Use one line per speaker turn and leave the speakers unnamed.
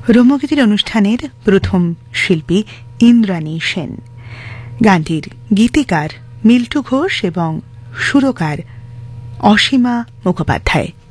রম্যগীতির অনুষ্ঠানের প্রথম শিল্পী ইন্দ্রাণী সেন। গানটির গীতিকার মিল্টু ঘোষ এবং সুরকার অসীমা মুখোপাধ্যায়।